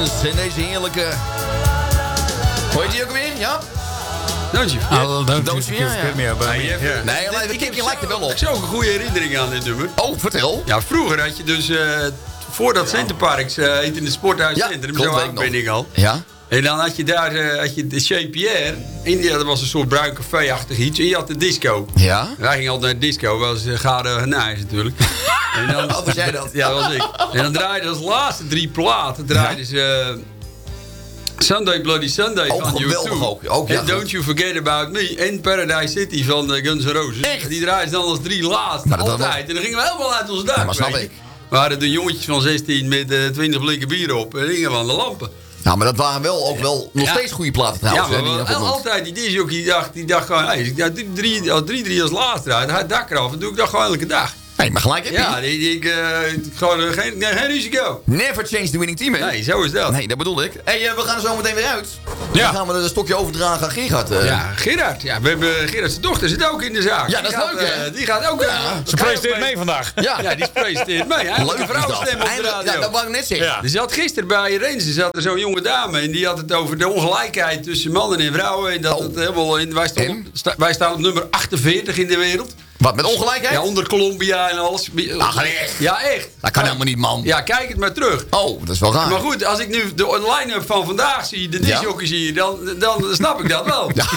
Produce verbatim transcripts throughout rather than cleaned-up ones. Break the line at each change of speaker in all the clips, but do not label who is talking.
Evans in deze heerlijke... Hoe heet die ook weer? Ja?
Don't you
forget. Oh, don't,
don't
you
you
forget me.
Nee, ja. nee alleen de kickje lijkt er wel op.
Ik heb zo'n goede herinnering aan dit nummer.
Oh, vertel.
Ja, vroeger had je dus... Uh, voordat Centerparks uh, heet in het Sporthuiscentrum.
Ja,
zo oud ben ik al.
Ja.
En dan had je daar uh, had je de Chez Pierre. In, ja, dat was een soort bruin café-achtig iets. En je had de disco.
Ja.
Wij gingen altijd naar de disco. Dat was uh, Gade Henijs natuurlijk. En dan,
oh, was jij dat?
Ja, dat was ik. En dan draaide als laatste drie platen. draaiden ze... Uh, Sunday Bloody Sunday
oh,
van U twee.
Ook. Ook, ja,
en Don't You Forget About Me. En Paradise City van uh, Guns N' Roses.
Echt?
Die draaiden dan als drie laatste.
Maar
altijd.
Was...
En dan gingen we helemaal uit ons dak.
Ja, maar snap ik.
We waren de jongetjes van zestien met uh, twintig blikken bier op. En gingen we aan de lampen.
Nou, maar dat waren wel ook wel nog
ja.
steeds goede platen trouwens.
Ja, maar
hè,
wel, altijd die disjockey die dacht, die dacht gewoon... Hey, als ik nou drie, drie, als drie, drie als laatste draai, dan ga ik het dak eraf. Dan doe ik dat gewoon elke dag.
Nee, maar gelijk heb je.
Ja, die, die, ik, uh, gewoon uh, geen, nee, geen risico.
Never change the winning team, hè?
Nee, zo is dat.
Nee, dat bedoel ik. Hé, hey, uh, we gaan er zo meteen weer uit.
Ja.
Dan gaan we een stokje overdragen aan Gerard. Uh.
Ja, Gerard. Ja, we hebben Gerard's dochter zit ook in de zaak.
Ja, dat is
gaat,
leuk, hè?
Uh, die gaat ook... Uh,
Ze presenteert mee vandaag.
Ja,
ja die presenteert mee. Hij
leuk
een vrouwenstem op de radio.
Ja, dat wou ik net zeggen.
Ja.
Dus je had gisteren bij Renze zat er zo'n jonge dame en die had het over de ongelijkheid tussen mannen en vrouwen. En dat
Oh.
het helemaal in, wij, staan op, sta, wij staan op nummer achtenveertig in de wereld.
Wat, met ongelijkheid?
Ja, onder Colombia en alles.
Ach, echt?
Ja, echt.
Dat kan helemaal niet, man.
Ja, kijk het maar terug.
Oh, dat is wel raar.
Maar goed, als ik nu de line-up van vandaag zie, de disjockey
Ja?
zie, dan, dan snap ik dat wel.
Ja,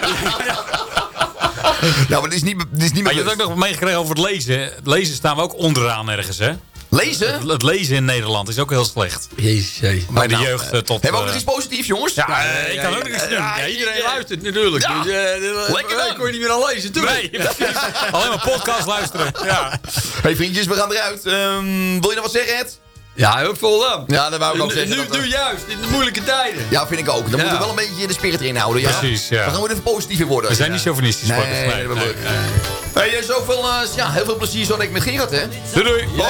ja, maar het is niet, het is niet
Maar
meer
je hebt ook nog meegekregen over het lezen. Het lezen staan we ook onderaan ergens, hè?
lezen.
Het, het lezen in Nederland is ook heel slecht.
Jezus, jezus.
Bij de
nou,
jeugd uh, tot...
Hebben we ook
uh,
nog iets positiefs, jongens?
Ja,
Ja,
uh, ik kan
ja,
ook nog iets
ja,
doen.
ja,
Ja,
iedereen
ja.
luistert natuurlijk.
Ja.
Dus, uh,
Lekker dan.
kon je niet meer aan lezen, toch?
Nee, alleen maar podcast luisteren. Ja.
Hey vriendjes, we gaan eruit. Um, wil je nog wat zeggen, Ed?
Ja, heel vol dan.
Ja, dat wou ik ook
nu,
zeggen.
nu,
dat, uh,
nu juist, in de moeilijke tijden.
Ja, vind ik ook. Dan
Ja.
moeten we wel een beetje de spirit erin houden. Ja?
Precies, ja.
We gaan weer even positief in worden.
We zijn niet chauvinistisch.
Nee,
sporters.
nee, dat is leuk. Hey, zoveel, uh, ja, heel veel plezier zo denk ik met Gerard, hè?
Doei doei.